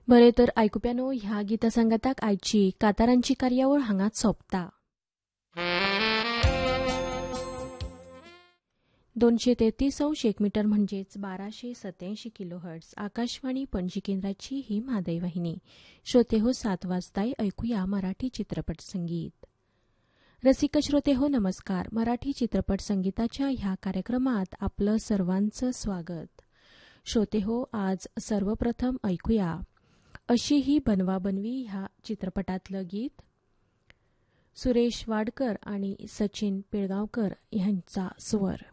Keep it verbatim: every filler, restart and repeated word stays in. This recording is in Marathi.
बरे तर आयकुप्यानो, ह्या गीतसंगताक आयची कातारांची कार्यावळ हांगाच सोंपता. दोनशे तेहतीस अंश एक मीटर म्हणजेच बाराशे सत्याऐंशी किलो हर्ट्स आकाशवाणी पणजी केंद्राची ही म्हादय वाहिनी. श्रोते हो, सात वाजताय ऐकूया मराठी चित्रपट संगीत. रसिक श्रोते हो, नमस्कार. मराठी चित्रपट संगीताच्या ह्या कार्यक्रमात आपलं सर्वांचं स्वागत. श्रोते हो, आज सर्वप्रथम ऐकूया अशी ही बनवाबनवी ह्या चित्रपटातलं गीत. सुरेश वाडकर आणि सचिन पिळगावकर यांचा स्वर.